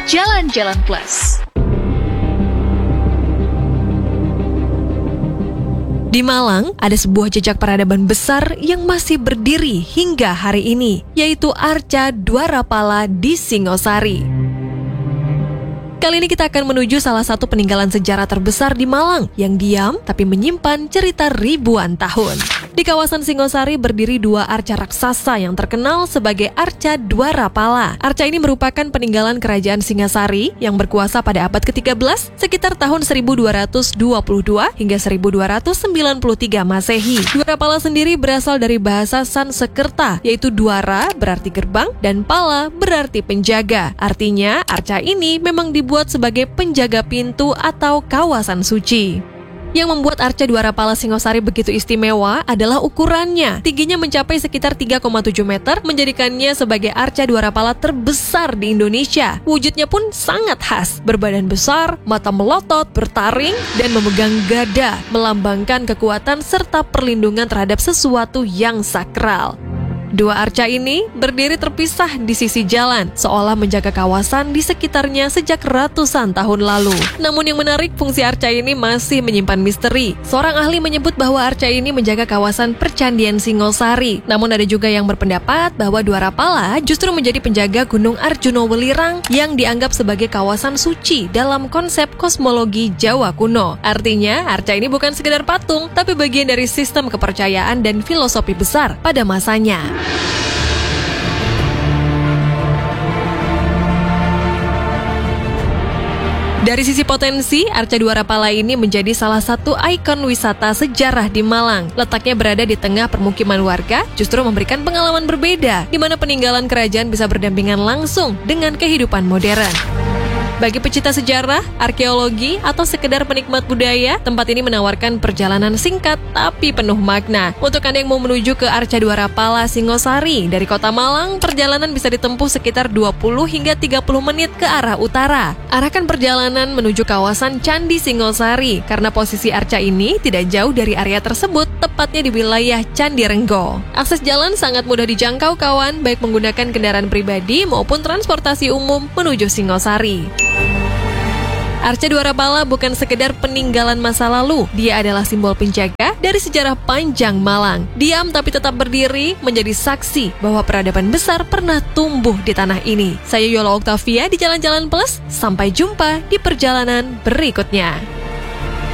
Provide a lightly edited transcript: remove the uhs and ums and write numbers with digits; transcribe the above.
Jalan-Jalan Plus. Di Malang, ada sebuah jejak peradaban besar yang masih berdiri hingga hari ini, yaitu Arca Dwarapala di Singosari. Kali ini kita akan menuju salah satu peninggalan sejarah terbesar di Malang yang diam tapi menyimpan cerita ribuan tahun. Di kawasan Singosari berdiri dua arca raksasa yang terkenal sebagai Arca Dwarapala. Arca ini merupakan peninggalan kerajaan Singasari yang berkuasa pada abad ke-13 sekitar tahun 1222 hingga 1293 Masehi. Dwarapala sendiri berasal dari bahasa Sanskerta, yaitu Dwara berarti gerbang dan Pala berarti penjaga. Artinya, arca ini memang dibuat sebagai penjaga pintu atau kawasan suci. Yang membuat Arca Dwarapala Singosari begitu istimewa adalah ukurannya. Tingginya mencapai sekitar 3,7 meter, menjadikannya sebagai Arca Dwarapala terbesar di Indonesia. Wujudnya pun sangat khas, berbadan besar, mata melotot, bertaring, dan memegang gada, melambangkan kekuatan serta perlindungan terhadap sesuatu yang sakral. Dua arca ini berdiri terpisah di sisi jalan, seolah menjaga kawasan di sekitarnya sejak ratusan tahun lalu. Namun yang menarik, fungsi arca ini masih menyimpan misteri. Seorang ahli menyebut bahwa arca ini menjaga kawasan percandian Singosari. Namun ada juga yang berpendapat bahwa Dwarapala justru menjadi penjaga Gunung Arjuno Welirang yang dianggap sebagai kawasan suci dalam konsep kosmologi Jawa kuno. Artinya, arca ini bukan sekedar patung, tapi bagian dari sistem kepercayaan dan filosofi besar pada masanya. Dari sisi potensi, Arca Dwarapala ini menjadi salah satu ikon wisata sejarah di Malang. Letaknya berada di tengah permukiman warga, justru memberikan pengalaman berbeda, di mana peninggalan kerajaan bisa berdampingan langsung dengan kehidupan modern. Bagi pecinta sejarah, arkeologi, atau sekedar penikmat budaya, tempat ini menawarkan perjalanan singkat tapi penuh makna. Untuk Anda yang mau menuju ke Arca Dwarapala Singosari, dari kota Malang, perjalanan bisa ditempuh sekitar 20 hingga 30 menit ke arah utara. Arahkan perjalanan menuju kawasan Candi Singosari, karena posisi arca ini tidak jauh dari area tersebut, tepatnya di wilayah Candi Renggo. Akses jalan sangat mudah dijangkau kawan, baik menggunakan kendaraan pribadi maupun transportasi umum menuju Singosari. Arca Dwarapala bukan sekedar peninggalan masa lalu, dia adalah simbol penjaga dari sejarah panjang Malang. Diam tapi tetap berdiri, menjadi saksi bahwa peradaban besar pernah tumbuh di tanah ini. Saya Yola Oktavia di Jalan-Jalan Plus, sampai jumpa di perjalanan berikutnya.